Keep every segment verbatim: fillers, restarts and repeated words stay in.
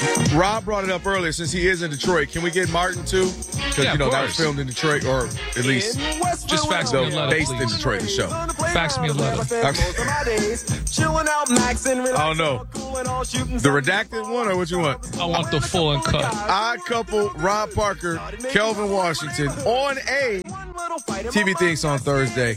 Rob brought it up earlier. Since he is in Detroit, can we get Martin too? Because Yeah, you know of that was course. filmed in Detroit, or at least Just fax me a letter, based in please. Detroit. The show. Fax me a letter. I don't know. The redacted one, or what you want? I want the full and cut. Odd Couple, Rob Parker, Kelvin Washington on a T V Thinks on Thursday.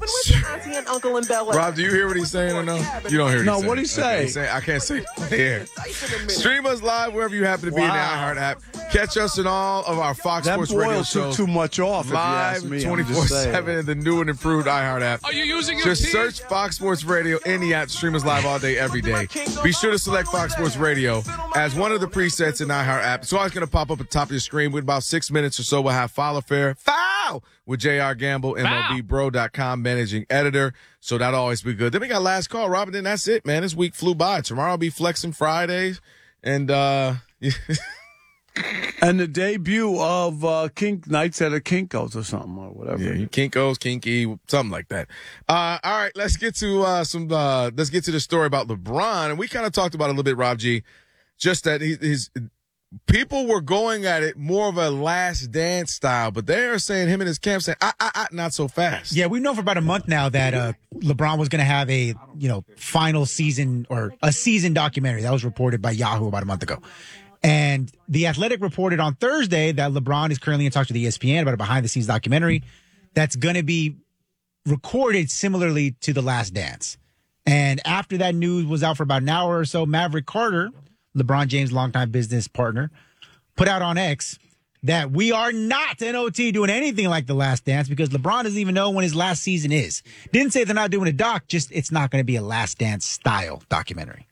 Rob, do you hear what he's saying or no? You don't hear what No, he's what'd he say? Okay, he's saying- I can't say yeah. Stream us live wherever you happen to be in the Wow. iHeart app. Catch us in all of our Fox That Sports radio boil shows. took too much off, if you Live ask me. I'm twenty-four just saying. seven in the new and improved iHeart app. Are you using your Just P? search Fox Sports Radio in the app. Stream us live all day, every day. Be sure to select Fox Sports Radio as one of the presets in the iHeart app. It's always going to pop up at the top of your screen. With about six minutes or so, we'll have File Affair. Foul! With J R Gamble, M L B Bro dot com managing editor. So that'll always be good. Then we got Last Call, Robin. Then that's it, man. This week flew by. Tomorrow I'll be flexing Fridays. And, uh... And the debut of uh, Kink Nights at a Kinko's or something or whatever. Yeah, you Kinko's, Kinky, something like that. Uh, all right, let's get to uh, some. Uh, let's get to the story about LeBron, and we kind of talked about it a little bit, Rob G. Just that he, his people were going at it more of a Last Dance style, but they are saying him and his camp saying, "Ah, ah, ah, not so fast." Yeah, we've known for about a month now that uh, LeBron was going to have a you know final season or a season documentary that was reported by Yahoo about a month ago. And The Athletic reported on Thursday that LeBron is currently in talks with E S P N about a behind-the-scenes documentary that's going to be recorded similarly to The Last Dance. And after that news was out for about an hour or so, Maverick Carter, LeBron James' longtime business partner, put out on X that we are not, N O T, doing anything like The Last Dance because LeBron doesn't even know when his last season is. Didn't say they're not doing a doc, just it's not going to be a Last Dance style documentary.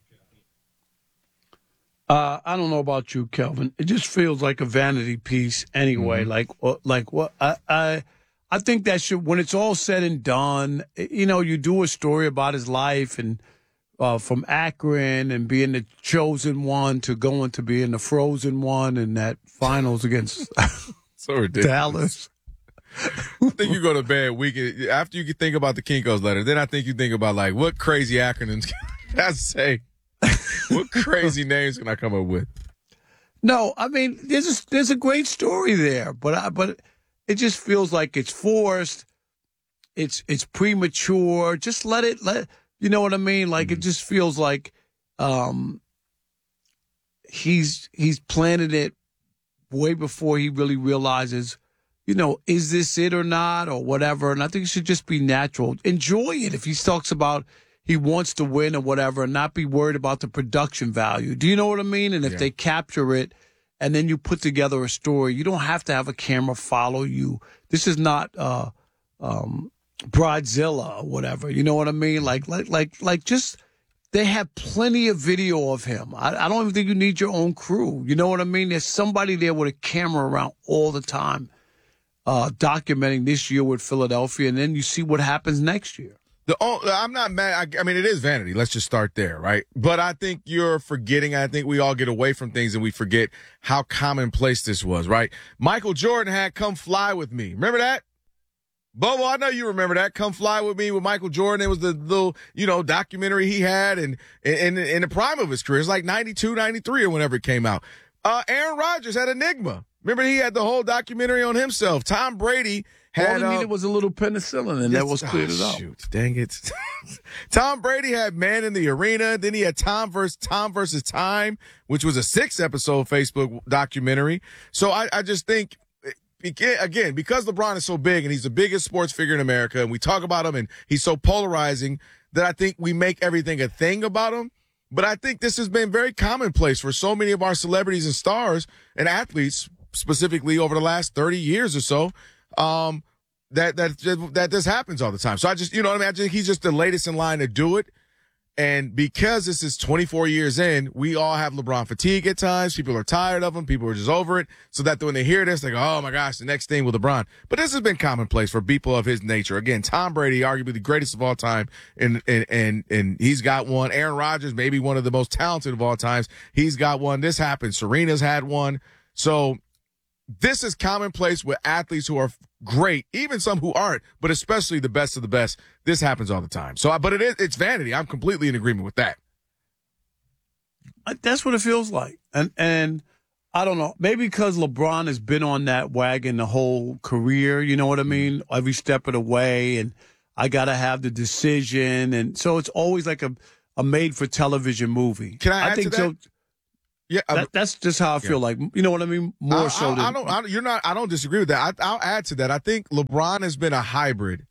Uh, I don't know about you, Kelvin. It just feels like a vanity piece anyway. Mm-hmm. Like, uh, like what I, I, I think that should, when it's all said and done, you know, you do a story about his life and uh, from Akron and being the chosen one to going to being the frozen one in that finals against So ridiculous. Dallas. I think you go to bed week after you think about the Kinko's letter. Then I think you think about like what crazy acronyms can I say? What crazy names can I come up with? No, I mean there's a, there's a great story there, but I, but it just feels like it's forced. It's it's premature. Just let it let you know what I mean. Like mm-hmm. It just feels like um, he's he's planning it way before he really realizes. You know, is this it or not or whatever? And I think it should just be natural. Enjoy it if he talks about. He wants to win or whatever and not be worried about the production value. Do you know what I mean? And if yeah. they capture it and then you put together a story, you don't have to have a camera follow you. This is not uh, um, Bridezilla or whatever. You know what I mean? Like, like, like, like just they have plenty of video of him. I, I don't even think you need your own crew. You know what I mean? There's somebody there with a camera around all the time uh, documenting this year with Philadelphia, and then you see what happens next year. The only, I'm not mad. I, I mean, it is vanity. Let's just start there, right? But I think you're forgetting. I think we all get away from things and we forget how commonplace this was, right? Michael Jordan had Come Fly With Me. Remember that? Bobo, I know you remember that. Come Fly With Me with Michael Jordan. It was the little, you know, documentary he had and in, in, in the prime of his career. It's like ninety-two, ninety-three or whenever it came out. Uh, Aaron Rodgers had Enigma. Remember he had the whole documentary on himself. Tom Brady had. All he uh, needed was a little penicillin, and that was cleared oh, it up. Shoot, dang it! Tom Brady had Man in the Arena. Then he had Tom versus Tom versus Time, which was a six-episode Facebook documentary. So I, I just think, again, because LeBron is so big and he's the biggest sports figure in America, and we talk about him, and he's so polarizing that I think we make everything a thing about him. But I think this has been very commonplace for so many of our celebrities and stars and athletes, specifically over the last thirty years or so. Um, that, that, that this happens all the time. So I just, you know what I mean? I think he's just the latest in line to do it. And because this is twenty-four years in, we all have LeBron fatigue at times. People are tired of him. People are just over it. So that when they hear this, they go, oh my gosh, the next thing with LeBron. But this has been commonplace for people of his nature. Again, Tom Brady, arguably the greatest of all time. And, and, and, and he's got one. Aaron Rodgers, maybe one of the most talented of all times. He's got one. This happened. Serena's had one. So this is commonplace with athletes who are great, even some who aren't, but especially the best of the best. This happens all the time. So, but it is, it's vanity. I'm completely in agreement with that. That's what it feels like. And and I don't know, maybe because LeBron has been on that wagon the whole career, you know what I mean? Every step of the way, and I got to have the decision. And so it's always like a, a made-for-television movie. Can I add think to so. that? Yeah, that, that's just how I feel like. You know what I mean? More I, so I, than I don't. I, you're not. I don't disagree with that. I, I'll add to that. I think LeBron has been a hybrid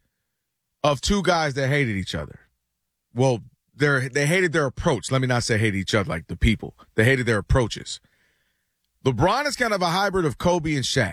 of two guys that hated each other. Well, they they hated their approach. Let me not say hated each other like the people. They hated their approaches. LeBron is kind of a hybrid of Kobe and Shaq,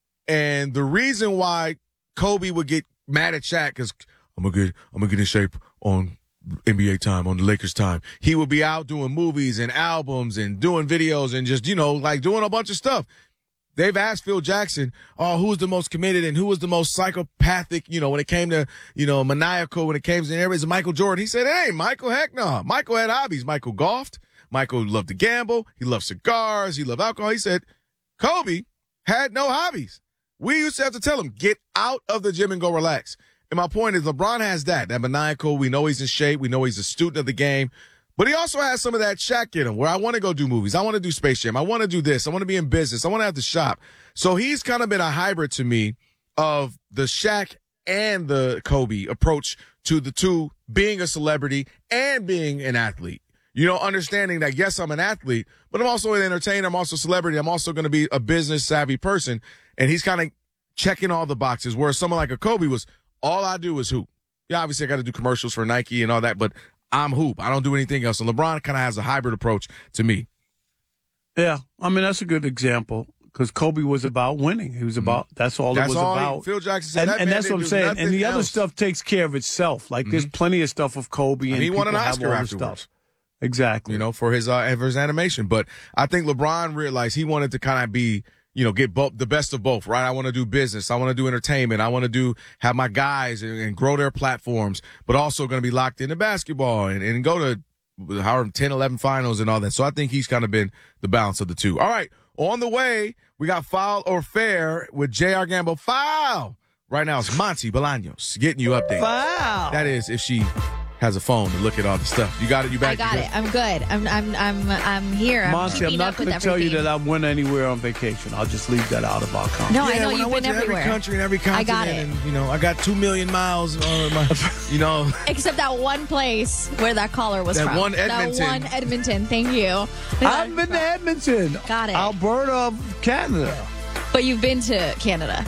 and the reason why Kobe would get mad at Shaq is I'm gonna get I'm gonna get in shape on N B A time, on the Lakers time. He would be out doing movies and albums and doing videos and just, you know, like doing a bunch of stuff. They've asked Phil Jackson, oh, who was the most committed and who was the most psychopathic, you know, when it came to, you know, maniacal, when it came to everybody's Michael Jordan. He said, hey, Michael, heck no. Michael had hobbies. Michael golfed. Michael loved to gamble. He loved cigars. He loved alcohol. He said, Kobe had no hobbies. We used to have to tell him, get out of the gym and go relax. And my point is, LeBron has that, that maniacal. We know he's in shape. We know he's a student of the game. But he also has some of that Shaq in him where I want to go do movies. I want to do Space Jam. I want to do this. I want to be in business. I want to have to shop. So he's kind of been a hybrid to me of the Shaq and the Kobe approach to the two being a celebrity and being an athlete. You know, understanding that, yes, I'm an athlete, but I'm also an entertainer. I'm also a celebrity. I'm also going to be a business savvy person. And he's kind of checking all the boxes, whereas someone like a Kobe was, all I do is hoop. Yeah, obviously I got to do commercials for Nike and all that, but I'm hoop. I don't do anything else. And LeBron kind of has a hybrid approach to me. Yeah, I mean, that's a good example because Kobe was about winning. He was about, that's all That's it was all he- about. Phil Jackson said and, that and man that's what I'm didn't do saying. And the nothing other else. stuff takes care of itself. Like there's plenty of stuff of Kobe and, And he won an people have Oscar all the afterwards. stuff. Exactly. You know, for his uh, for his animation. But I think LeBron realized he wanted to kind of be, you know, get both the best of both, right? I want to do business. I want to do entertainment. I want to do have my guys and, and grow their platforms, but also going to be locked into basketball and, and go to however ten, eleven finals and all that. So I think he's kind of been the balance of the two. All right. On the way, we got Foul or Fair with J R Gamble. Foul! Right now it's Monty Bolaños getting you updated. Wow. That is if she has a phone to look at all the stuff. You got it? You back? I got You it. I'm good. I'm I'm I'm I'm here. I'm Monty, I'm keeping not up with going to tell you everything. that I went anywhere on vacation. I'll just leave that out of our conversation. No, I Yeah, know when you've I went been to everywhere. every country and every I continent, got it. and you know, I got two million miles on my, you know, Except that one place where that caller was That from. one Edmonton. That one Edmonton. Thank you. I've been to Edmonton. Got it. Alberta, Canada. But you've been to Canada.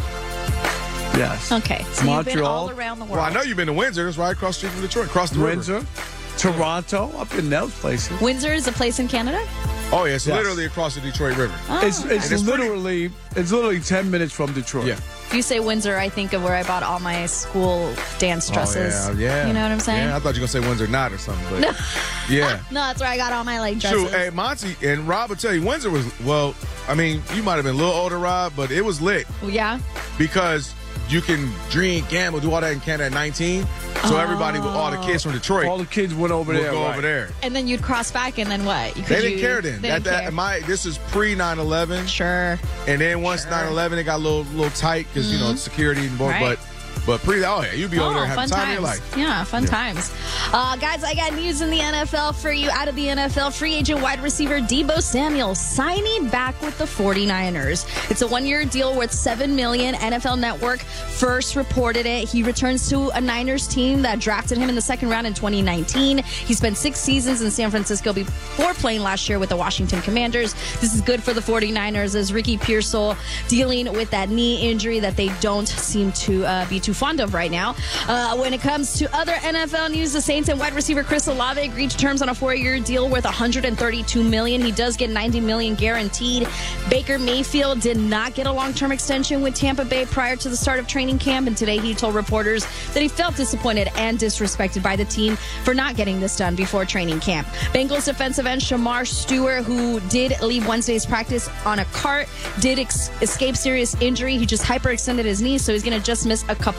Yes. Okay. So you've been Montreal. all around the world. well, I know you've been to Windsor. That's right across the street from Detroit, across the river. Windsor, Toronto, up in those places. Windsor is a place in Canada? Oh yeah, it's Yes. literally across the Detroit River. Oh, It's okay. it's And it's pretty- literally it's literally ten minutes from Detroit. Yeah. If you say Windsor, I think of where I bought all my school dance dresses. Oh, yeah, yeah. You know what I'm saying? Yeah, I thought you were gonna say Windsor not or something, but yeah. No, that's where I got all my like dresses. Shoot, hey Monty and Rob will tell you, Windsor was well. I mean, you might have been a little older, Rob, but it was lit Yeah. because you can drink, gamble, do all that in Canada at nineteen. So everybody, with all the kids from Detroit, All the kids went over will there. go right. over there. And then you'd cross back, and then what? You, could They didn't you- care then. They That, didn't that, care. my this is pre nine eleven. Sure. And then once nine eleven, it got a little little tight because you know security and both. Mm-hmm. Right. But but pre oh yeah, you'd be over there having fun the time times. of your life. Yeah, fun times. Uh, guys, I got news in the N F L for you. Out of the N F L, free agent wide receiver Deebo Samuel signing back with the forty-niners. It's a one-year deal worth seven million dollars. N F L Network first reported it. He returns to a Niners team that drafted him in the second round in twenty nineteen. He spent six seasons in San Francisco before playing last year with the Washington Commanders. This is good for the forty-niners as Ricky Pearsall dealing with that knee injury that they don't seem to uh, be too fond of right now. Uh, when it comes to other N F L news, the Saints and wide receiver Chris Olave agreed to terms on a four-year deal worth one hundred thirty-two million dollars. He does get ninety million dollars guaranteed. Baker Mayfield did not get a long-term extension with Tampa Bay prior to the start of training camp, and today he told reporters that he felt disappointed and disrespected by the team for not getting this done before training camp. Bengals defensive end Shamar Stewart, who did leave Wednesday's practice on a cart, did ex- escape serious injury. He just hyperextended his knee, so he's going to just miss a couple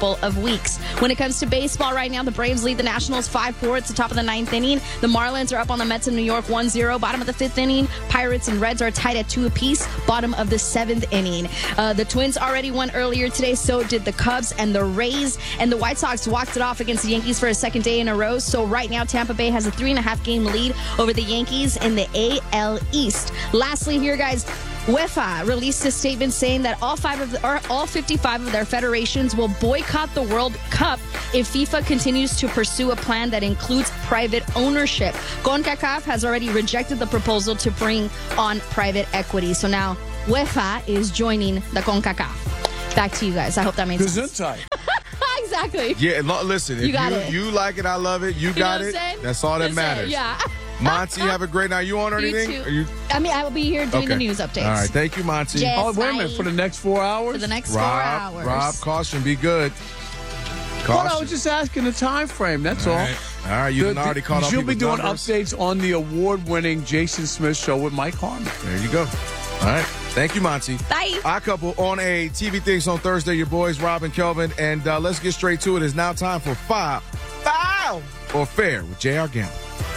couple of weeks. When it comes to baseball right now, the Braves lead the Nationals five four. It's the top of the ninth inning. The Marlins are up on the Mets in New York one zero. Bottom of the fifth inning, Pirates and Reds are tied at two apiece. Bottom of the seventh inning. Uh, the Twins already won earlier today, so did the Cubs and the Rays. And the White Sox walked it off against the Yankees for a second day in a row. So right now, Tampa Bay has a three and a half game lead over the Yankees in the A L East. Lastly here, guys, UEFA released a statement saying that all five of the, or all fifty-five of their federations will boycott the World Cup if FIFA continues to pursue a plan that includes private ownership. CONCACAF has already rejected the proposal to bring on private equity. So now UEFA is joining the CONCACAF. Back to you guys. I hope that made sense. Exactly. Yeah, lo- listen, if You you, got it. you like it, I love it. You, You know got what I'm it. saying? That's all that That's it, matters. Yeah. Monty, have a great night. You on or You anything? too. Are you? I mean, I will be here doing Okay. the news updates. All right. Thank you, Monty. Jay- Oh, wait a minute. Bye. For the next four hours? For the next Rob, four hours. Rob, caution. Be good. Well, Caution. I was just asking the time frame. That's all. All right. All right. You done The- already caught up. She'll be doing updates on the award-winning Jason Smith show with Mike Harmon. There you go. All right. Thank you, Monty. Bye. Our couple on a T V Things on Thursday. Your boys, Rob and Kelvin. And uh, let's get straight to it. It's now time for Foul, Foul, or Fair with J R. Gamble.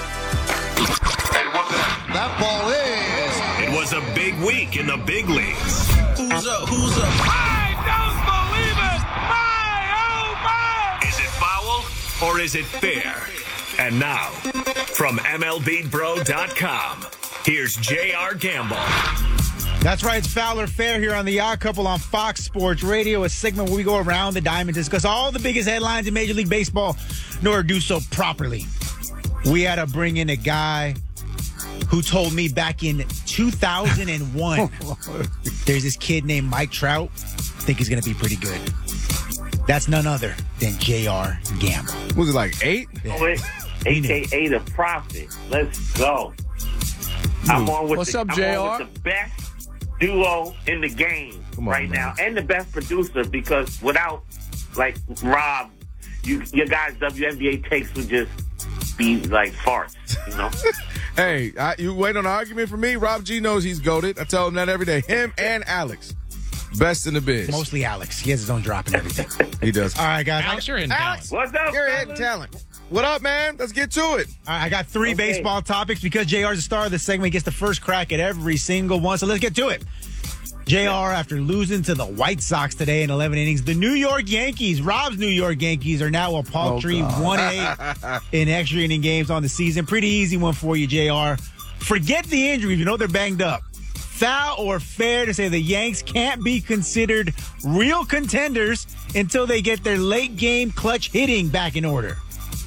That ball is. It was a big week in the big leagues. Who's up? Who's up? I don't believe it! My, oh my! Is it foul or is it fair? And now, from M L B Bro dot com, here's J R. Gamble. That's right. It's Foul or Fair here on the Odd Couple on Fox Sports Radio, a segment where we go around the diamond, discuss all the biggest headlines in Major League Baseball, in order to do so properly. We had to bring in a guy who told me back in two thousand one, there's this kid named Mike Trout. I think he's going to be pretty good. That's none other than J R. Gamble. Was it like eight? Oh, it, A K A the Prophet. Let's go. I'm on with What's the, up, I'm J on R? with the best duo in the game Come on, right man. now, and the best producer, because without like Rob, you your guys' W N B A takes would just be like farts, you know. Hey, I, you wait on an argument for me? Rob G knows he's goated. I tell him that every day. Him and Alex. Best in the biz. Mostly Alex. He has his own drop and everything. He does. All right, guys. I- Alex, you're in Alex, talent. What's up, you're fellas? hitting talent. What up, man? Let's get to it. All right, I got three Okay. baseball topics because J R's the star of this segment. He gets the first crack at every single one. So let's get to it. J R, after losing to the White Sox today in eleven innings, the New York Yankees, Rob's New York Yankees, are now a paltry Oh, one eight in extra inning games on the season. Pretty easy one for you, J R. Forget the injuries. You know they're banged up. Foul or fair to say the Yanks can't be considered real contenders until they get their late game clutch hitting back in order?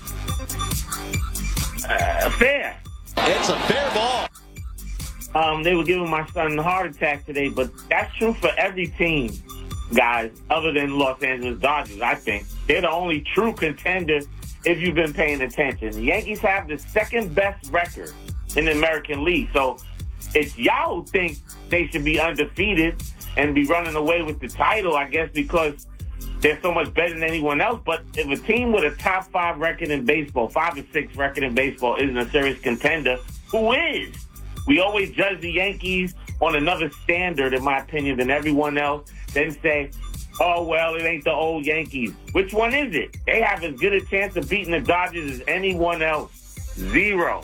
Uh, fair. It's a fair ball. Um, they were giving my son a heart attack today, but that's true for every team, guys, other than Los Angeles Dodgers, I think. They're the only true contender if you've been paying attention. The Yankees have the second best record in the American League. So if y'all think they should be undefeated and be running away with the title, I guess because they're so much better than anyone else. But if a team with a top five record in baseball, five or six record in baseball, isn't a serious contender, who is? We always judge the Yankees on another standard, in my opinion, than everyone else. Then say, oh, well, it ain't the old Yankees. Which one is it? They have as good a chance of beating the Dodgers as anyone else. Zero.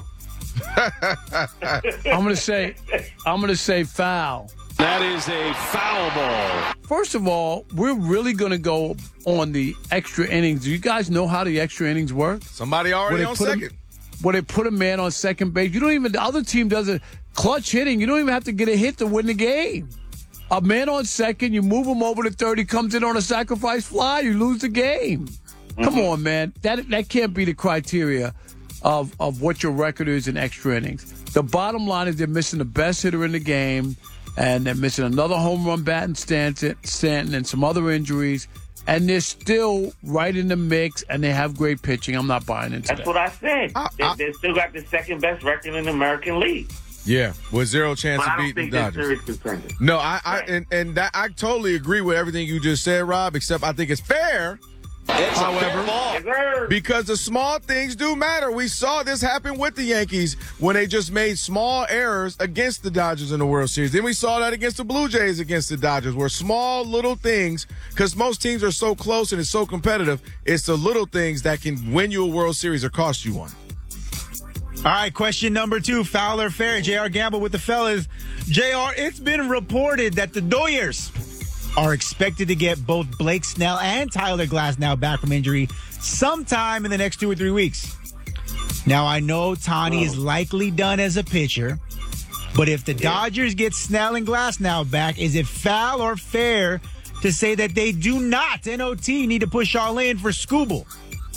I'm gonna say, I'm gonna say foul. That is a foul ball. First of all, we're really gonna go on the extra innings. Do you guys know how the extra innings work? Somebody already Where they on put 'em- second. Where they put a man on second base. You don't even. The other team does a clutch hitting. You don't even have to get a hit to win the game. A man on second, you move him over to third. He comes in on a sacrifice fly. You lose the game. Come on, man. That that can't be the criteria of of what your record is in extra innings. The bottom line is they're missing the best hitter in the game, and they're missing another home run bat in Stanton, Stanton and some other injuries, and they're still right in the mix, and they have great pitching. I'm not buying into That's that. what I said. I- they, I- they still got the second best record in the American League. Yeah, with zero chance But I of don't beating think the they're Dodgers. serious contenders. No, I, I Right. and, and that I totally agree with everything you just said, Rob, except I think it's fair It's a fair However, ball. Yes, sir. because the small things do matter. We saw this happen with the Yankees when they just made small errors against the Dodgers in the World Series. Then we saw that against the Blue Jays against the Dodgers, where small little things, because most teams are so close and it's so competitive, it's the little things that can win you a World Series or cost you one. All right, question number two, foul or fair? J R Gamble with the fellas. J R, it's been reported that the Dodgers are expected to get both Blake Snell and Tyler Glasnow back from injury sometime in the next two or three weeks. Now, I know Tani is likely done as a pitcher, but if the Dodgers get Snell and Glasnow back, is it foul or fair to say that they do not, N O T, need to push all in for Skubal?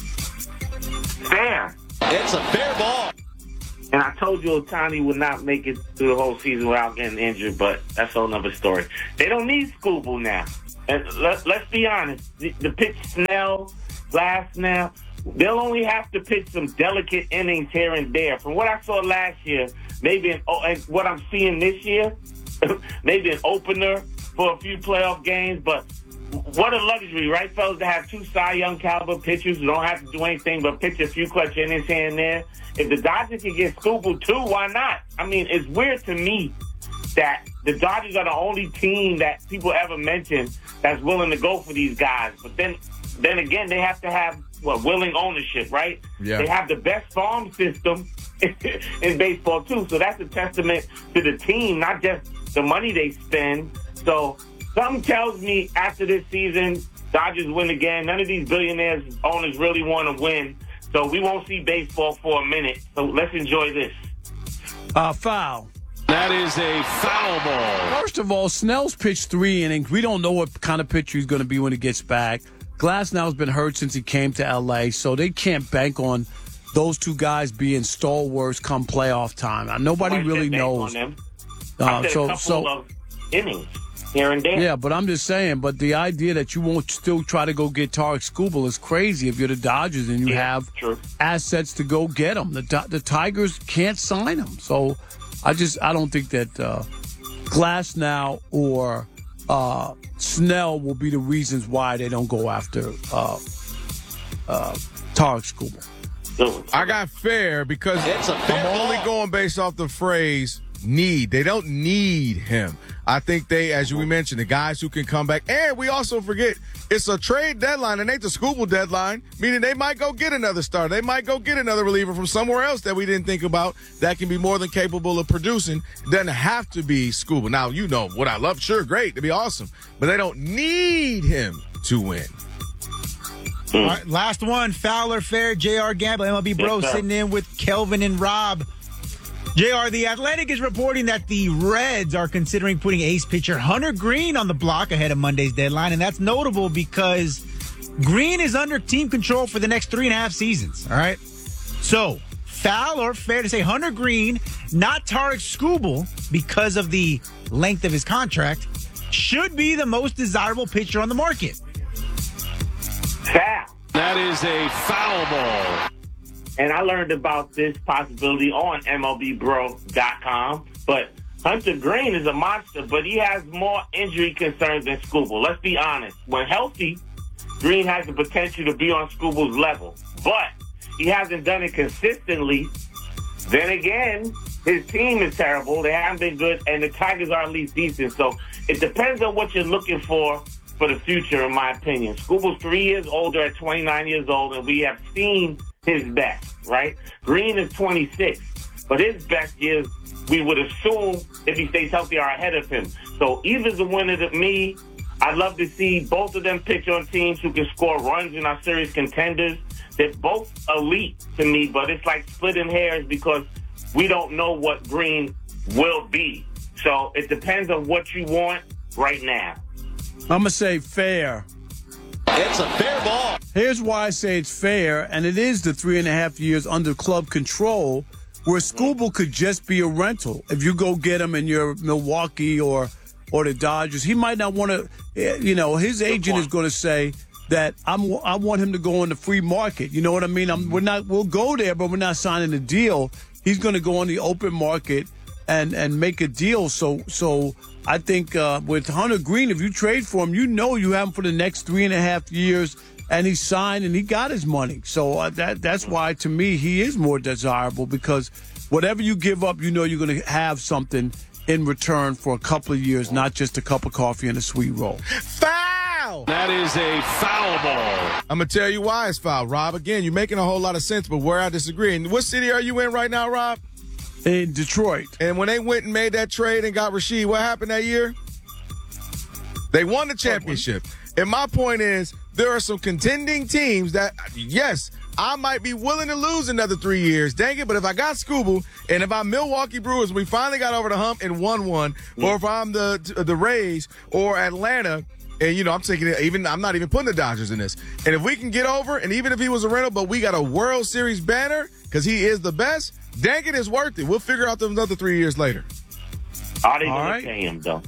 Fair. It's a fair ball. And I told you Otani would not make it through the whole season without getting injured, but that's a whole nother story. They don't need Skubal now. And let, let's be honest, the, the pitch Snell, Glasnow, they'll only have to pitch some delicate innings here and there. From what I saw last year, maybe an, and what I'm seeing this year, maybe an opener for a few playoff games, but what a luxury, right, fellas, to have two Cy Young caliber pitchers who don't have to do anything but pitch a few clutch innings here and there. If the Dodgers can get Skubal too, why not? I mean, it's weird to me that the Dodgers are the only team that people ever mention that's willing to go for these guys. But then, then again, they have to have what willing ownership, right? Yeah. They have the best farm system in baseball too. So that's a testament to the team, not just the money they spend. So something tells me after this season, Dodgers win again. None of these billionaires owners really want to win. So we won't see baseball for a minute. So let's enjoy this. Uh, foul. That is a foul ball. First of all, Snell's pitched three innings. We don't know what kind of pitcher he's going to be when he gets back. Glasnow's been hurt since he came to L A, so they can't bank on those two guys being stalwarts come playoff time. Now, nobody Somebody really said bank knows. on them. Uh, I said so, a couple so of innings here and there. yeah, but I'm just saying. But the idea that you won't still try to go get Tarek Skubal is crazy. If you're the Dodgers and you Yeah, have true. assets to go get him, the Do- the Tigers can't sign him. So I just I don't think that uh, Glasnow or uh, Snell will be the reasons why they don't go after uh, uh, Tarek Skubal. So, I got fair because It's a fair I'm only ball. going based off the phrase need. They don't need him. I think they, as we mentioned, the guys who can come back. And we also forget it's a trade deadline and ain't the Skubal deadline, meaning they might go get another starter. They might go get another reliever from somewhere else that we didn't think about that can be more than capable of producing. It doesn't have to be Skubal. Now, you know what I love. Sure, great. It'd be awesome. But they don't need him to win. All right, last one, foul or fair? J R Gamble, M L B Bro, Yes, sir. sitting in with Kelvin and Rob. J R, The Athletic is reporting that the Reds are considering putting ace pitcher Hunter Green on the block ahead of Monday's deadline, and that's notable because Green is under team control for the next three and a half seasons, all right? So, foul or fair to say Hunter Green, not Tarek Skubal, because of the length of his contract, should be the most desirable pitcher on the market? foul. That is a foul ball. And I learned about this possibility on M L B Bro dot com. But Hunter Green is a monster, but he has more injury concerns than Skubal. Let's be honest. When healthy, Green has the potential to be on Skubal's level. But he hasn't done it consistently. Then again, his team is terrible. They haven't been good, and the Tigers are at least decent. So it depends on what you're looking for for the future, in my opinion. Skubal's three years older at twenty-nine years old, and we have seen his best, right? Green is twenty-six, but his best years, we would assume, if he stays healthy, are ahead of him. So either's a winner to me. I'd love to see both of them pitch on teams who can score runs and are serious contenders. They're both elite to me, but it's like splitting hairs because we don't know what Green will be. So it depends on what you want right now. I'm gonna say fair. It's a fair ball. Here's why I say it's fair, and it is the three and a half years under club control, where Skubal could just be a rental. If you go get him in your Milwaukee or or the Dodgers, he might not want to. You know, his agent is going to say that I'm. I want him to go on the free market. You know what I mean? I'm, we're not. We'll go there, but we're not signing a deal. He's going to go on the open market and and make a deal. So so. I think uh, with Hunter Green, if you trade for him, you know you have him for the next three and a half years and he signed and he got his money. So uh, that that's why, to me, he is more desirable because whatever you give up, you know you're going to have something in return for a couple of years, not just a cup of coffee and a sweet roll. Foul! That is a foul ball. I'm going to tell you why it's foul, Rob. Again, you're making a whole lot of sense, but where I disagree. And what city are you in right now, Rob? In Detroit. And when they went and made that trade and got Rasheed, what happened that year? They won the championship. And my point is, there are some contending teams that, yes, I might be willing to lose another three years. Dang it, but if I got Scooble, and if I'm Milwaukee Brewers, we finally got over the hump and won one, or if I'm the the Rays or Atlanta, and, you know, I'm taking it, even, I'm not even putting the Dodgers in this. And if we can get over, and even if he was a rental, but we got a World Series banner, because he is the best, dang it, it's worth it. We'll figure out those another three years later. Are they going right. to pay him, though?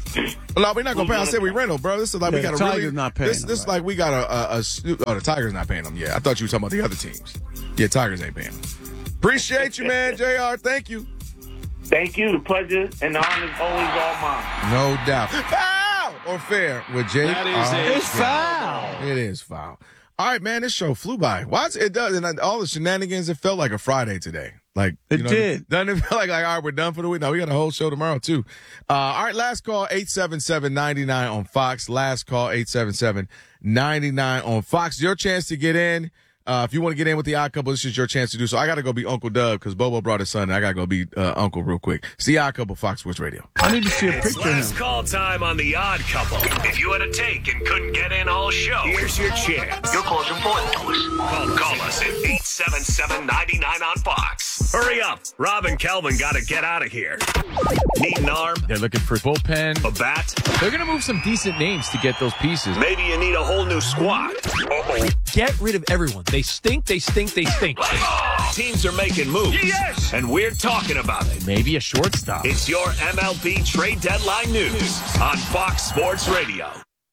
No, we're not going to pay. I said we rental, bro. This is like Yeah, we got the a Tigers really, not paying this, them, this right. like we got a, a, a, oh, the Tigers not paying them. Yeah, I thought you were talking about the other teams. Yeah, Tigers ain't paying them. Appreciate you, man, J R. Thank you. Thank you. The pleasure and the honor is always all mine. No doubt. Foul or fair with J R. That is a It's foul. It is foul. All right, man, this show flew by. Why is it does and all the shenanigans, it felt like a Friday today. Like It you know, did. Doesn't it feel like, like, all right, we're done for the week? No, we got a whole show tomorrow, too. Uh, all right, last call, eight seven seven, nine nine on Fox. Last call, eight seven seven, nine nine on Fox. Your chance to get in. Uh, if you want to get in with the Odd Couple, this is your chance to do so. I got to go be Uncle Doug because Bobo brought his son, and I got to go be uh, Uncle real quick. It's the Odd Couple, Fox Sports Radio. I need to see a It's picture of last him. call time on The Odd Couple. If you had a take and couldn't get in all show, here's your chance. Your call's important to us. Call, call us at eight seven seven, nine nine on Fox. Hurry up. Rob and Kelvin got to get out of here. Need an arm? They're looking for bullpen. A bat? They're going to move some decent names to get those pieces. Maybe you need a whole new squad. Uh-oh. Get rid of everyone. They stink, they stink, they stink. Teams are making moves. Yes! And we're talking about it. Maybe a shortstop. It's your M L B trade deadline news on Fox Sports Radio.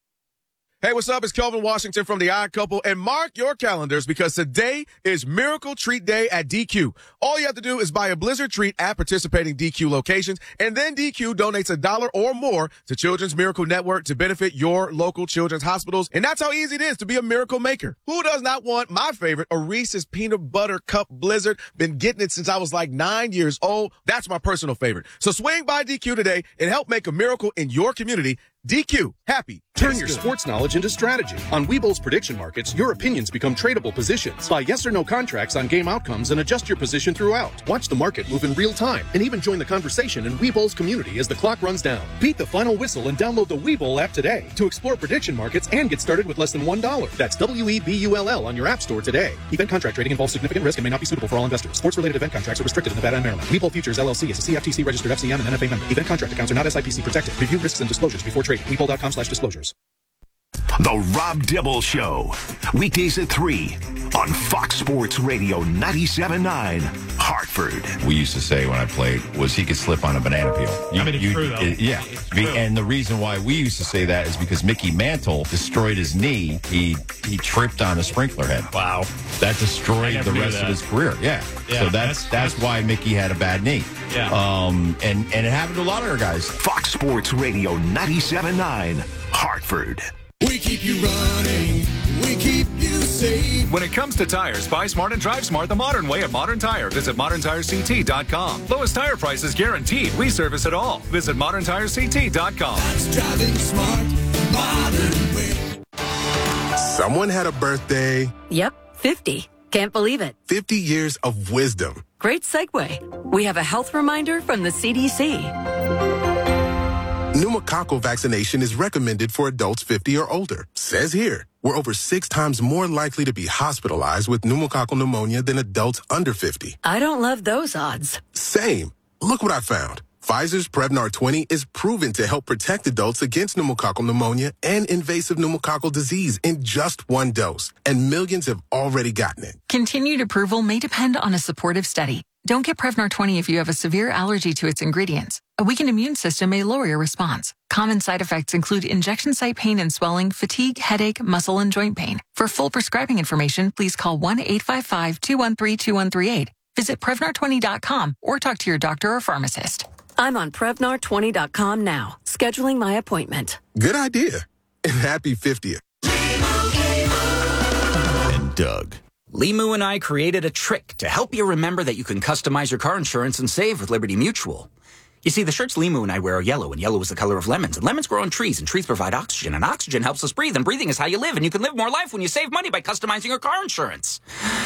Hey, what's up? It's Kelvin Washington from The Odd Couple. And mark your calendars because today is Miracle Treat Day at D Q. All you have to do is buy a Blizzard treat at participating D Q locations, and then D Q donates a dollar or more to Children's Miracle Network to benefit your local children's hospitals. And that's how easy it is to be a miracle maker. Who does not want my favorite, a Reese's Peanut Butter Cup Blizzard? Been getting it since I was like nine years old. That's my personal favorite. So swing by D Q today and help make a miracle in your community. D Q, happy. Turn your sports knowledge into strategy. On Webull's prediction markets, your opinions become tradable positions. Buy yes or no contracts on game outcomes and adjust your position throughout. Watch the market move in real time and even join the conversation in Webull's community as the clock runs down. Beat the final whistle and download the Webull app today to explore prediction markets and get started with less than one dollar. That's W E B U L L on your app store today. Event contract trading involves significant risk and may not be suitable for all investors. Sports-related event contracts are restricted in Nevada and Maryland. Webull Futures, L L C is a C F T C registered F C M and N F A member. Event contract accounts are not S I P C protected. Review risks and disclosures before trading. Webull dot com slash disclosures. The Rob Dibble Show. Weekdays at three on Fox Sports Radio ninety-seven point nine, Hartford. We used to say when I played was he could slip on a banana peel. You, I mean, it's you, true, though. it- yeah. It's true. And the reason why we used to say that is because Mickey Mantle destroyed his knee. He he tripped on a sprinkler head. Wow. That I destroyed never the knew rest that. of his career. Yeah. Yeah, so that's that's- that's why Mickey had a bad knee. Yeah. Um. And and it happened to a lot of our guys. Fox Sports Radio ninety-seven point nine, Hartford. We keep you running. We keep you safe. When it comes to tires, buy smart and drive smart the modern way at Modern Tire. Visit modern tire c t dot com. Lowest tire prices guaranteed. We service it all. Visit modern tire c t dot com. That's driving smart, modern way. Someone had a birthday. Yep, fifty. Can't believe it. fifty years of wisdom. Great segue. We have a health reminder from the C D C. Pneumococcal vaccination is recommended for adults fifty or older. Says here, we're over six times more likely to be hospitalized with pneumococcal pneumonia than adults under fifty. I don't love those odds. Same. Look what I found. Pfizer's Prevnar twenty is proven to help protect adults against pneumococcal pneumonia and invasive pneumococcal disease in just one dose. And millions have already gotten it. Continued approval may depend on a supportive study. Don't get Prevnar twenty if you have a severe allergy to its ingredients. A weakened immune system may lower your response. Common side effects include injection site pain and swelling, fatigue, headache, muscle, and joint pain. For full prescribing information, please call one eight five five, two one three, two one three eight. Visit Prevnar twenty dot com or talk to your doctor or pharmacist. I'm on Prevnar twenty dot com now, scheduling my appointment. Good idea. And happy fiftieth. Doug. Limu and I created a trick to help you remember that you can customize your car insurance and save with Liberty Mutual. You see, the shirts Limu and I wear are yellow, and yellow is the color of lemons. And lemons grow on trees, and trees provide oxygen, and oxygen helps us breathe, and breathing is how you live, and you can live more life when you save money by customizing your car insurance.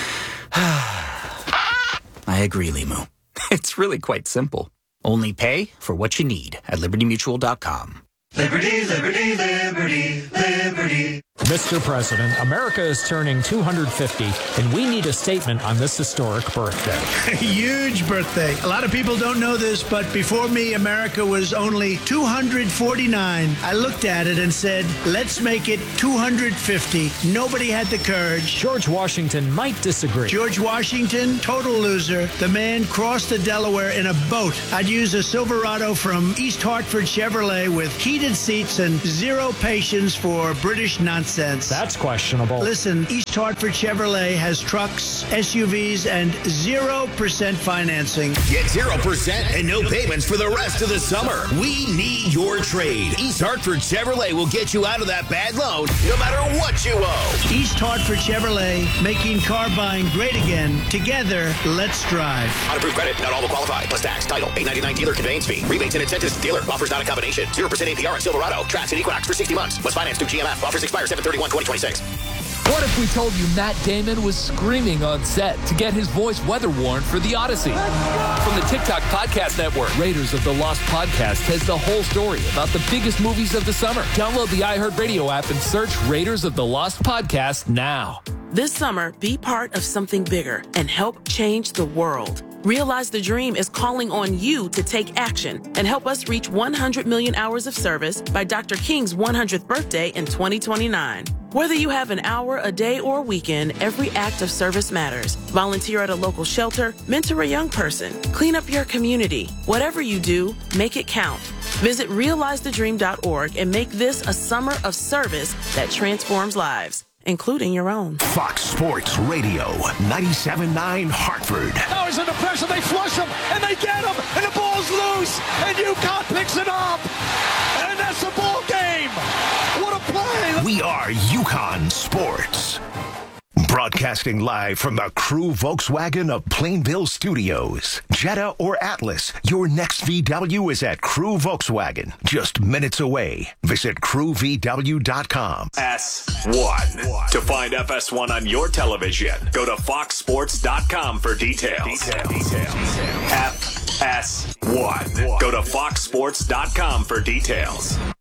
I agree, Limu. It's really quite simple. Only pay for what you need at liberty mutual dot com. Liberty, liberty, liberty, liberty. Mister President, America is turning two hundred fifty, and we need a statement on this historic birthday. A huge birthday. A lot of people don't know this, but before me, America was only two hundred forty-nine. I looked at it and said, let's make it two hundred fifty. Nobody had the courage. George Washington might disagree. George Washington, total loser. The man crossed the Delaware in a boat. I'd use a Silverado from East Hartford Chevrolet with heated seats and zero patience for British nonsense. That's questionable. Listen, East Hartford Chevrolet has trucks, S U Vs, and zero percent financing. Get zero percent and no payments for the rest of the summer. We need your trade. East Hartford Chevrolet will get you out of that bad loan no matter what you owe. East Hartford Chevrolet, making car buying great again. Together, let's drive. On approved credit, not all will qualify. Plus tax, title, eight ninety-nine dealer conveyance fee. Rebates and incentives to dealer. Offers not a combination. zero percent A P R on Silverado. Trax and Equinox for sixty months. Was financed through G M F. Offers expire seven thirty-one twenty twenty-six. What if we told you Matt Damon was screaming on set to get his voice weather warned for the Odyssey? From the TikTok Podcast Network, Raiders of the Lost Podcast has the whole story about the biggest movies of the summer. Download the iHeartRadio app and search Raiders of the Lost Podcast now. This summer, be part of something bigger and help change the world. Realize the Dream is calling on you to take action and help us reach one hundred million hours of service by Doctor King's one hundredth birthday in twenty twenty-nine. Whether you have an hour, a day, or a weekend, every act of service matters. Volunteer at a local shelter, mentor a young person, clean up your community. Whatever you do, make it count. Visit realize the dream dot org and make this a summer of service that transforms lives, including your own. Fox Sports Radio, ninety-seven point nine Hartford. Now he's under pressure. They flush him, and they get him, and the ball's loose, and UConn picks it up. And that's the ball game. What a play. We are UConn Sports. Broadcasting live from the Crew Volkswagen of Plainville Studios. Jetta or Atlas, your next V W is at Crew Volkswagen. Just minutes away. Visit crew v w dot com. S one. To find F S one on your television, go to fox sports dot com for details. Details. F S one. Go to fox sports dot com for details.